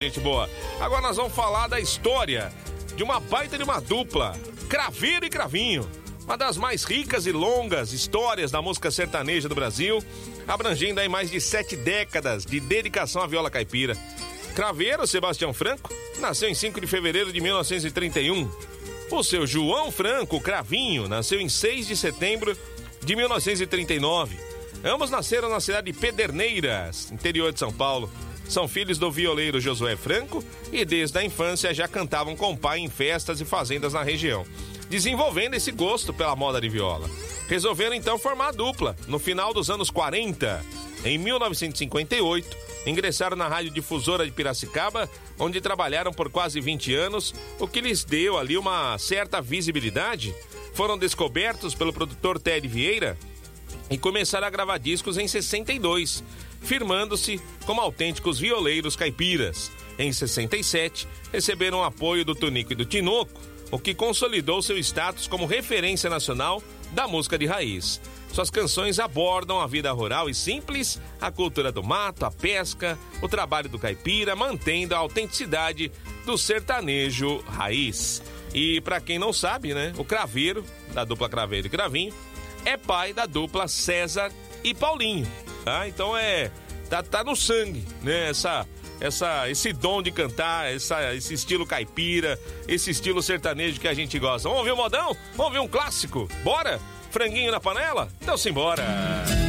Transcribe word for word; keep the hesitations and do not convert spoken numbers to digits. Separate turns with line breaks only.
gente boa. Agora nós vamos falar da história de uma baita de uma dupla, Craveiro e Cravinho. Uma das mais ricas e longas histórias da música sertaneja do Brasil, abrangendo aí mais de sete décadas de dedicação à viola caipira. Craveiro, Sebastião Franco, nasceu em cinco de fevereiro de mil novecentos e trinta e um. O seu João Franco Cravinho nasceu em seis de setembro de mil novecentos e trinta e nove. Ambos nasceram na cidade de Pederneiras, interior de São Paulo. São filhos do violeiro Josué Franco e desde a infância já cantavam com o pai em festas e fazendas na região, desenvolvendo esse gosto pela moda de viola. Resolveram então formar a dupla no final dos anos quarenta. Em mil novecentos e cinquenta e oito, ingressaram na Rádio Difusora de Piracicaba, onde trabalharam por quase vinte anos, o que lhes deu ali uma certa visibilidade. Foram descobertos pelo produtor Ted Vieira e começaram a gravar discos em sessenta e dois, firmando-se como autênticos violeiros caipiras. Em sessenta e sete, receberam o apoio do Tonico e do Tinoco, o que consolidou seu status como referência nacional da música de raiz. Suas canções abordam a vida rural e simples, a cultura do mato, a pesca, o trabalho do caipira, mantendo a autenticidade do sertanejo raiz. E para quem não sabe, né, o Craveiro, da dupla Craveiro e Cravinho, é pai da dupla César e Paulinho, tá? Então é tá, tá no sangue, né, essa essa esse dom de cantar, essa esse estilo caipira, esse estilo sertanejo que a gente gosta. Vamos ouvir o modão? Vamos ouvir um clássico? Bora? Franguinho na panela? Então simbora!